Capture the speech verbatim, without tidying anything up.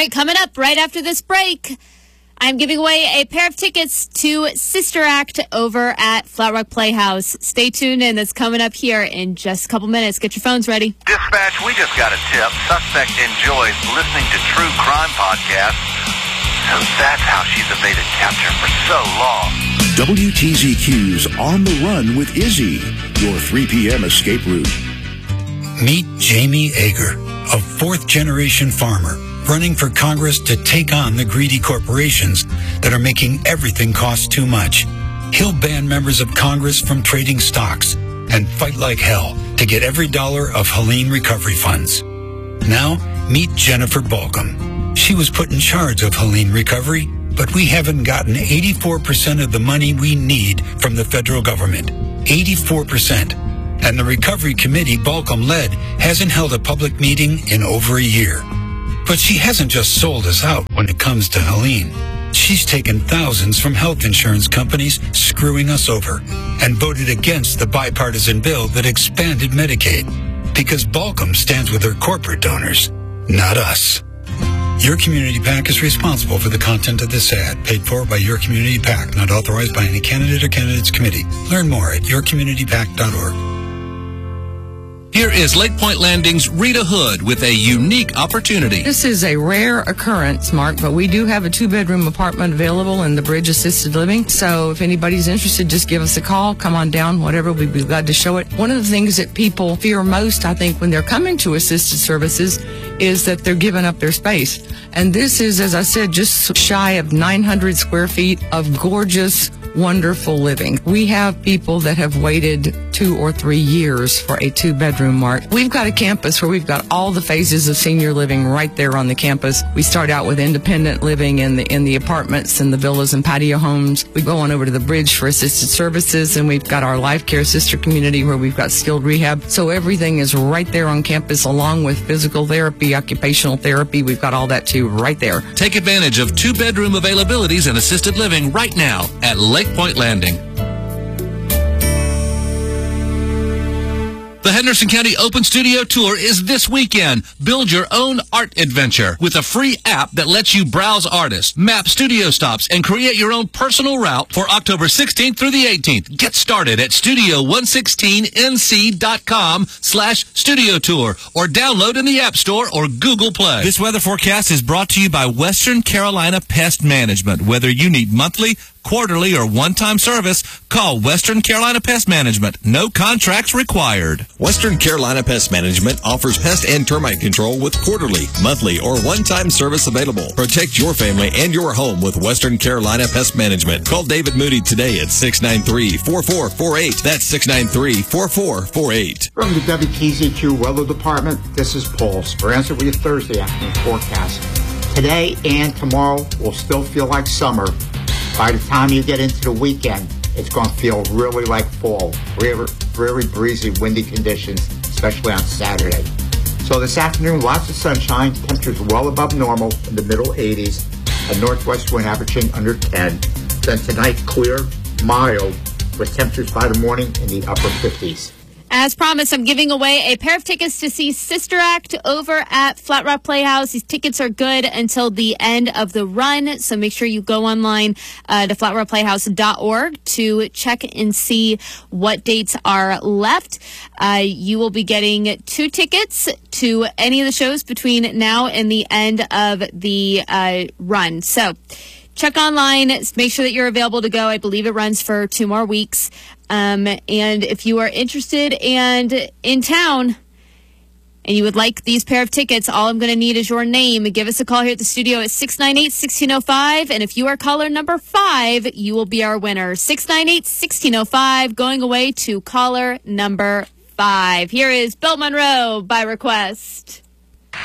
right, coming up right after this break, I'm giving away a pair of tickets to Sister Act over at Flat Rock Playhouse. Stay tuned in. That's coming up here in just a couple minutes. Get your phones ready. Dispatch, we just got a tip. Suspect enjoys listening to true crime podcasts. So that's how she's evaded capture for so long. W T Z Q's On the Run with Izzy, your three p.m. escape route. Meet Jamie Ager, a fourth-generation farmer running for Congress to take on the greedy corporations that are making everything cost too much. He'll ban members of Congress from trading stocks and fight like hell to get every dollar of Helene recovery funds. Now, meet Jennifer Balcom. She was put in charge of Helene recovery, but we haven't gotten eighty-four percent of the money we need from the federal government. eighty-four percent. And the recovery committee Balcom led hasn't held a public meeting in over a year. But she hasn't just sold us out when it comes to Helene. She's taken thousands from health insurance companies screwing us over and voted against the bipartisan bill that expanded Medicaid because Balcom stands with her corporate donors, not us. Your Community PAC is responsible for the content of this ad, paid for by Your Community PAC, not authorized by any candidate or candidates committee. Learn more at your community pac dot org. Here is Lake Point Landing's Rita Hood with a unique opportunity. This is a rare occurrence, Mark, but we do have a two-bedroom apartment available in the Bridge Assisted Living. So if anybody's interested, just give us a call. Come on down, whatever. We'd be glad to show it. One of the things that people fear most, I think, when they're coming to assisted services is that they're giving up their space. And this is, as I said, just shy of nine hundred square feet of gorgeous, wonderful living. We have people that have waited two or three years for a two-bedroom, Mark. We've got a campus where we've got all the phases of senior living right there on the campus. We start out with independent living in the in the apartments and the villas and patio homes. We go on over to the Bridge for assisted services, and we've got our Life Care sister community where we've got skilled rehab. So everything is right there on campus, along with physical therapy, occupational therapy. We've got all that too right there. Take advantage of two-bedroom availabilities and assisted living right now at Lake Point Landing. The Henderson County Open Studio Tour is this weekend. Build your own art adventure with a free app that lets you browse artists, map studio stops, and create your own personal route for October sixteenth through the eighteenth. Get started at studio one sixteen n c dot com slash studio tour or download in the App Store or Google Play. This weather forecast is brought to you by Western Carolina Pest Management. Whether you need monthly, quarterly, or one-time service, call Western Carolina Pest Management. No contracts required. Western Carolina Pest Management offers pest and termite control with quarterly, monthly, or one-time service available. Protect your family and your home with Western Carolina Pest Management. Call David Moody today at six nine three, four four four eight. That's six nine three, four four four eight. From the W T Z Q Weather Department, this is Paul Speranza with your Thursday afternoon forecast. Today and tomorrow will still feel like summer. By the time you get into the weekend, it's going to feel really like fall. Very, very breezy, windy conditions, especially on Saturday. So this afternoon, lots of sunshine, temperatures well above normal in the middle eighties, a northwest wind averaging under ten. Then tonight, clear, mild, with temperatures by the morning in the upper fifties. As promised, I'm giving away a pair of tickets to see Sister Act over at Flat Rock Playhouse. These tickets are good until the end of the run, so make sure you go online uh, to flat rock playhouse dot org to check and see what dates are left. Uh, you will be getting two tickets to any of the shows between now and the end of the uh, run. So check online, make sure that you're available to go. I believe it runs for two more weeks. Um, and if you are interested and in town and you would like these pair of tickets, all I'm going to need is your name. Give us a call here at the studio at six nine eight, one six zero five. And if you are caller number five, you will be our winner. six nine eight, one six zero five, going away to caller number five. Here is Bill Monroe by request.